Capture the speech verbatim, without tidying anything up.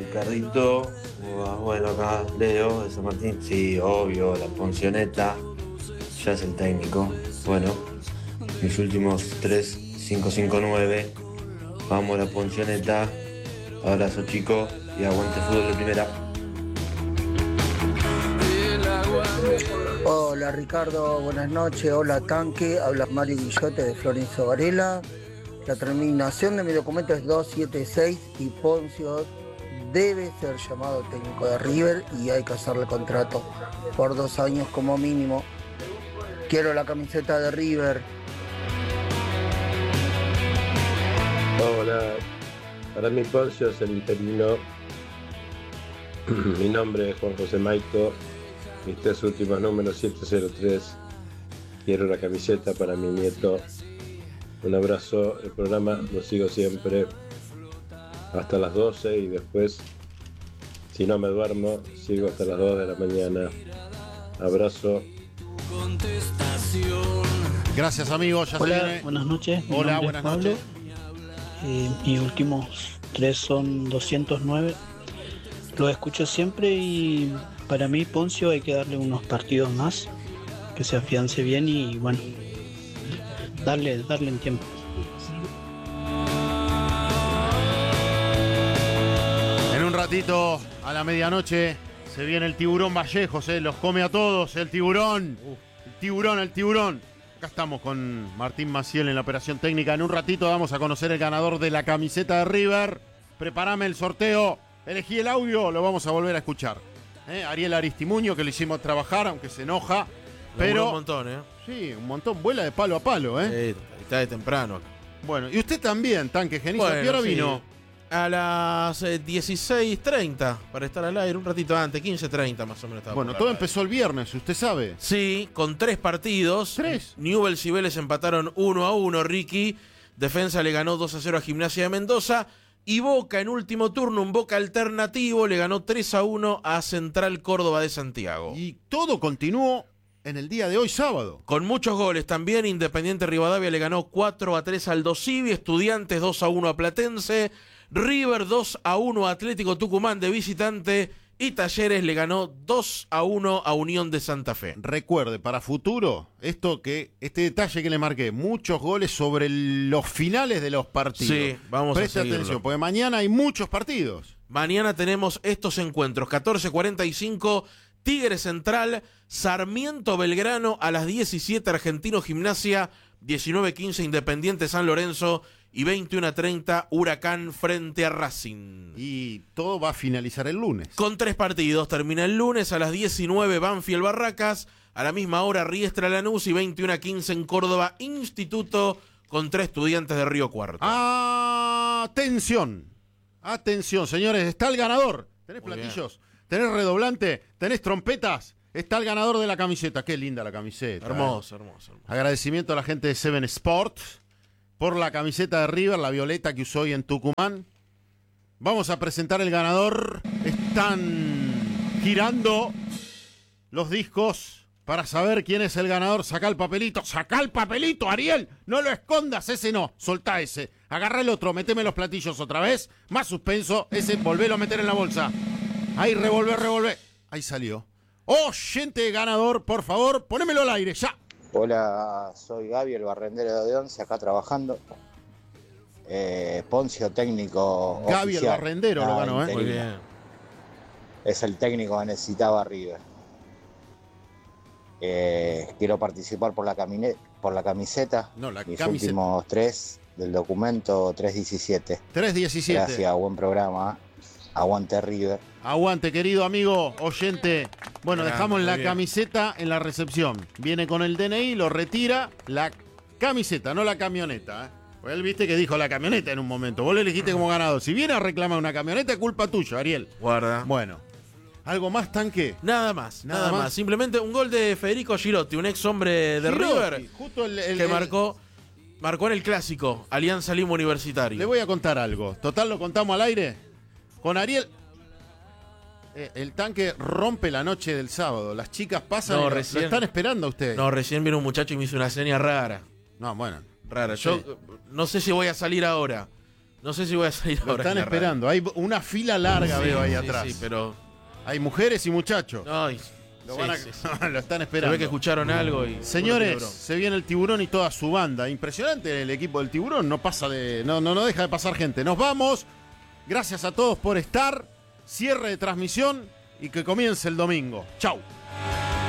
Ricardito, bueno, acá Leo de San Martín, sí, obvio, la Poncioneta, ya es el técnico. Bueno, mis últimos tres, cinco, cinco, nueve, vamos a la Poncioneta, abrazo chicos y aguante fútbol de primera. Hola Ricardo, buenas noches, hola Tanque, habla Mario Guillote de Florencio Varela. La terminación de mi documento es doscientos setenta y seis y Poncio debe ser llamado técnico de River y hay que hacerle contrato por dos años como mínimo. Quiero la camiseta de River. Hola, para mí Poncio es el interino. Mi nombre es Juan José Maico, mis tres últimos números siete cero tres. Quiero la camiseta para mi nieto. Un abrazo, el programa lo sigo siempre hasta las doce y después, si no me duermo, sigo hasta las dos de la mañana. Abrazo. Gracias, amigos. Ya Hola, se viene. buenas noches. Mi Hola, nombre buenas es Pablo. noches. Eh, mis últimos tres son doscientos nueve. Lo escucho siempre y para mí Poncio hay que darle unos partidos más, que se afiance bien y bueno, darle, darle en tiempo. En un ratito, a la medianoche, se viene el tiburón Vallejos, eh, los come a todos, el tiburón. El tiburón, el tiburón. Acá estamos con Martín Maciel en la operación técnica. En un ratito vamos a conocer el ganador de la camiseta de River. Prepárame el sorteo. Elegí el audio, lo vamos a volver a escuchar. ¿Eh? Ariel Aristimuño, que lo hicimos trabajar, aunque se enoja. Pero un montón, ¿eh? Sí, un montón. Vuela de palo a palo, ¿eh? Sí, está de temprano acá. Bueno, y usted también, Tanque Genizo. Bueno, ¿A qué hora sí. vino? A las eh, dieciséis treinta, para estar al aire, un ratito antes, quince treinta más o menos. Estaba Bueno, por todo la radio. empezó el viernes, usted sabe. Sí, con tres partidos. ¿Tres? Newell's y Vélez empataron uno a uno, Ricky. Defensa le ganó dos a cero a Gimnasia de Mendoza. Y Boca en último turno, un Boca alternativo, le ganó tres a uno a Central Córdoba de Santiago. Y todo continuó en el día de hoy, sábado. Con muchos goles también, Independiente Rivadavia le ganó cuatro a tres al Dosivi, Estudiantes dos a uno a Platense, River dos a uno a Atlético Tucumán de visitante y Talleres le ganó dos a uno a Unión de Santa Fe. Recuerde, para futuro, esto que este detalle que le marqué, muchos goles sobre el- los finales de los partidos. Sí, vamos Preste a seguirlo. atención, porque mañana hay muchos partidos. Mañana tenemos estos encuentros, catorce cuarenta y cinco, Tigre Central, Sarmiento Belgrano a las diecisiete, Argentino Gimnasia, diecinueve quince, Independiente San Lorenzo y veintiuno treinta, Huracán frente a Racing. Y todo va a finalizar el lunes. Con tres partidos, termina el lunes a las diecinueve, Banfield Barracas, a la misma hora Riestra Lanús y veintiuno quince en Córdoba, Instituto contra Estudiantes de Río Cuarto. Atención, atención, señores, está el ganador. ¿Tenés Muy platillos? ¿Tenés redoblante? ¿Tenés trompetas? Está el ganador de la camiseta. Qué linda la camiseta. Hermoso, eh. hermoso, hermoso. Agradecimiento a la gente de Seven Sports por la camiseta de River, la violeta que usó hoy en Tucumán. Vamos a presentar el ganador. Están girando los discos para saber quién es el ganador. Sacá el papelito, sacá el papelito, Ariel. No lo escondas, ese no, soltá ese. Agarrá el otro, meteme los platillos otra vez. Más suspenso, ese volvelo a meter en la bolsa. Ahí, revolver, revolver. Ahí salió. Oyente ganador, por favor, ponémelo al aire, ya. Hola, soy Gaby, el barrendero de Once, acá trabajando. Eh, Poncio, técnico Gaby, el oficial. barrendero, lo Nada ganó, ¿eh? Muy interino. bien. Es el técnico que necesitaba River. Eh, quiero participar por la, camine- por la camiseta. No, la Mis camiseta. últimos tres del documento tres diecisiete. tres diecisiete. Gracias, buen programa. Aguante River. Aguante, querido amigo oyente. Bueno, Grande, dejamos muy la bien. camiseta en la recepción. Viene con el D N I, lo retira. La camiseta, no la camioneta. ¿eh? Pues él viste que dijo la camioneta en un momento. Vos le elegiste como ganador. Si viene a reclamar una camioneta, es culpa tuya, Ariel. Guarda. Bueno, ¿algo más, Tanque? Nada más, Nada nada, más. más. Simplemente un gol de Federico Girotti, un ex hombre de Girotti, River, Justo el, el- que el- marcó, marcó en el clásico, Alianza Lima Universitario. Le voy a contar algo. Total, lo contamos al aire. Con Ariel. eh, el Tanque rompe la noche del sábado. Las chicas pasan No, y lo- recién- lo están esperando a ustedes. No, recién vino un muchacho y me hizo una seña rara. No, bueno. Rara. Yo Sí. eh, no sé si voy a salir ahora, No sé si voy a salir Lo ahora. están en la esperando. Hay una fila larga, Sí, veo ahí sí, atrás. Sí, pero. Hay mujeres y muchachos. Ay, Lo, sí, van a- sí, sí. lo están Se esperando. ve que escucharon algo y. Señores, uno se viene el Tiburón y toda su banda. Impresionante el equipo del Tiburón. No pasa de. No, no, no deja de pasar gente. Nos vamos. Gracias a todos por estar. Cierre de transmisión y que comience el domingo. Chau.